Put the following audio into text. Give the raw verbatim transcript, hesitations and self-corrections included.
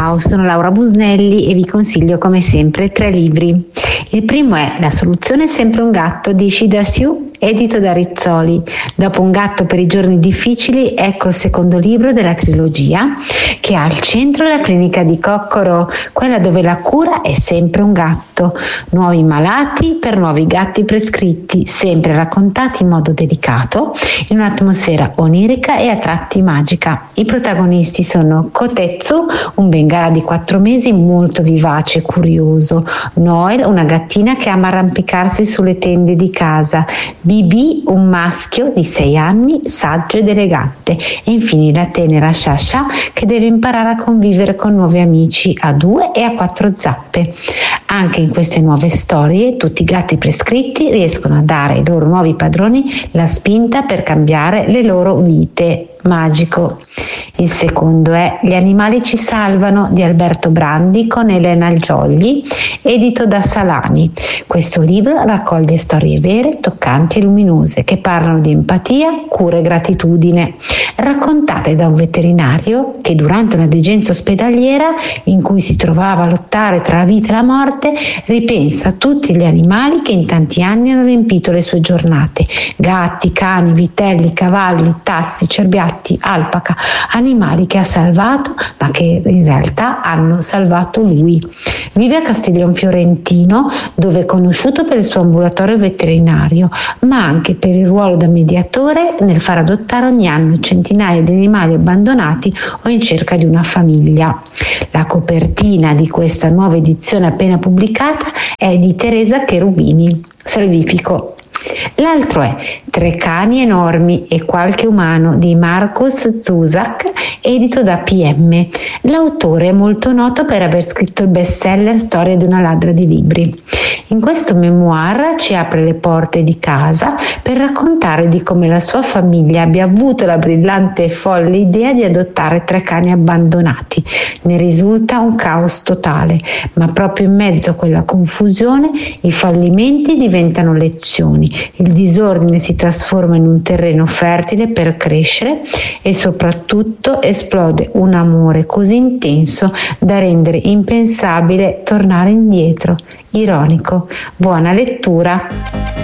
Ciao, sono Laura Busnelli e vi consiglio come sempre tre libri. Il primo è La soluzione è sempre un gatto di Ishida Siu, edito da Rizzoli. Dopo Un gatto per i giorni difficili, ecco il secondo libro della trilogia che ha al centro la clinica di Kokkoro, quella dove la cura è sempre un gatto. Nuovi malati per nuovi gatti prescritti, sempre raccontati in modo delicato, in un'atmosfera onirica e a tratti magica. I protagonisti sono Kotetsu, un bengala di quattro mesi molto vivace e curioso, Noel, una gattina che ama arrampicarsi sulle tende di casa, Bibi, un maschio di sei anni, saggio ed elegante, e infine la tenera Shasha che deve imparare a convivere con nuovi amici a due e a quattro zappe. Anche in queste nuove storie tutti i gatti prescritti riescono a dare ai loro nuovi padroni la spinta per cambiare le loro vite. Magico. Il secondo è Gli animali ci salvano di Alberto Brandi con Elena Giogli, edito da Salani. Questo libro raccoglie storie vere, toccanti e luminose che parlano di empatia, cura e gratitudine, raccontate da un veterinario che durante una degenza ospedaliera in cui si trovava a lottare tra la vita e la morte ripensa a tutti gli animali che in tanti anni hanno riempito le sue giornate: gatti, cani, vitelli, cavalli, tassi, cerbiatti, alpaca, animali che ha salvato ma che in realtà hanno salvato lui. Vive a Castiglion Fiorentino, dove è conosciuto per il suo ambulatorio veterinario, ma anche per il ruolo da mediatore nel far adottare ogni anno centinaia di animali abbandonati o in cerca di una famiglia. La copertina di questa nuova edizione appena pubblicata è di Teresa Cherubini, Salvifico. L'altro è Tre cani enormi e qualche umano di Markus Zusak, edito da P M. L'autore è molto noto per aver scritto il bestseller Storia di una ladra di libri. In questo memoir ci apre le porte di casa per raccontare di come la sua famiglia abbia avuto la brillante e folle idea di adottare tre cani abbandonati. Ne risulta un caos totale, ma proprio in mezzo a quella confusione i fallimenti diventano lezioni, il disordine si trasforma in un terreno fertile per crescere e soprattutto esplode un amore così intenso da rendere impensabile tornare indietro. Ironico. Buona lettura.